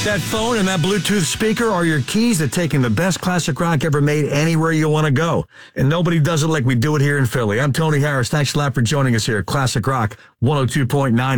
That phone and that Bluetooth speaker are your keys to taking the best classic rock ever made anywhere you want to go. And nobody does it like we do it here in Philly. I'm Tony Harris. Thanks a lot for joining us here at Classic Rock 102.9.